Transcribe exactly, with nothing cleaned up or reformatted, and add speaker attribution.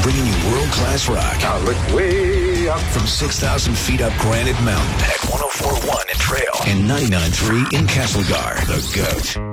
Speaker 1: bringing you world-class rock.
Speaker 2: Now look way up.
Speaker 1: From six thousand feet up Granite Mountain at one oh four point one in Trail and ninety-nine point three in Castlegar. The GOAT.